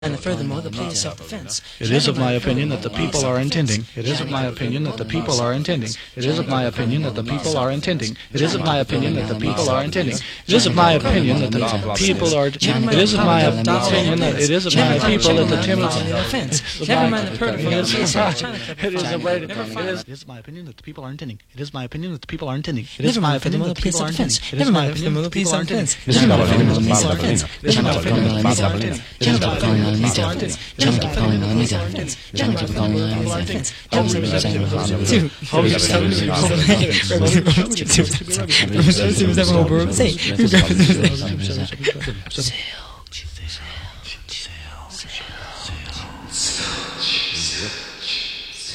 And furthermore, the plea is self-defense. It is of my opinion that the people are intending. It is of my opinion that the people are intending. It is of my opinion that the people are intending. It is of my opinion that the people are intending. It is of my opinion that the people are. It is of my opinion that it is of my people that the timid. Never mind the protocol. It is my opinion that the people are intending. It is my opinion that the people are intending. It is my opinion that the people are intending. It is my opinion that the people are intending. It is my opinion that the people are intending. It is my opinion that the people are intending. Say.